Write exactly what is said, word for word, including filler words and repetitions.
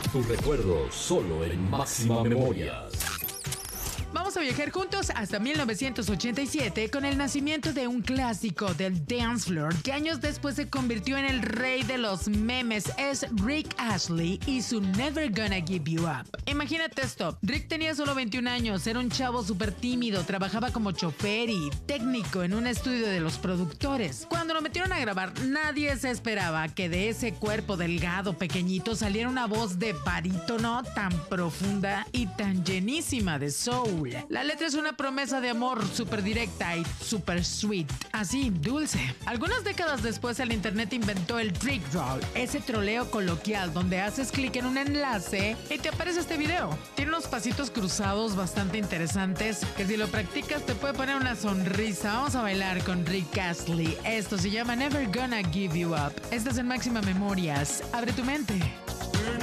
Tu recuerdo solo en Máxima Memorias. Vamos a viajar juntos hasta mil novecientos ochenta y siete con el nacimiento de un clásico del dance floor que años después se convirtió en el rey de los memes. Es Rick Astley y su Never Gonna Give You Up. Imagínate esto, Rick tenía solo veintiún años, era un chavo súper tímido, trabajaba como chofer y técnico en un estudio de los productores. Cuando lo metieron a grabar, nadie se esperaba que de ese cuerpo delgado, pequeñito, saliera una voz de barítono tan profunda y tan llenísima de soul. La letra es una promesa de amor súper directa y súper sweet, así, dulce. Algunas décadas después el internet inventó el Rick Roll, ese troleo coloquial donde haces clic en un enlace y te aparece este video. Tiene unos pasitos cruzados bastante interesantes que si lo practicas te puede poner una sonrisa. Vamos a bailar con Rick Astley. Esto se llama Never Gonna Give You Up. Estás en Máxima Memorias. Abre tu mente.